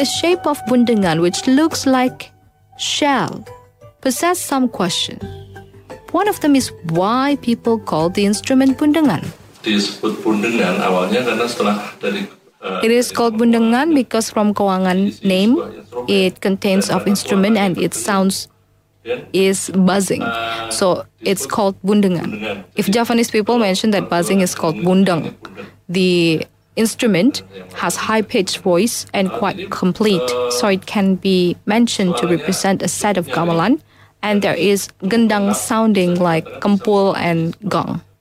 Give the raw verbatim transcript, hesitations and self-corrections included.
The shape of bundengan, which looks like shell, possess some question. One of them is why people call the instrument bundengan. Disebut bundengan awalnya karena setelah dari It is called bundengan because from Kawangan name, it contains of instrument and it sounds is buzzing. So it's called bundengan. If Javanese people mention that buzzing is called bundang, the instrument has high-pitched voice and quite complete, so it can be mentioned to represent a set of gamelan, and there is gendang sounding like kempul and gong.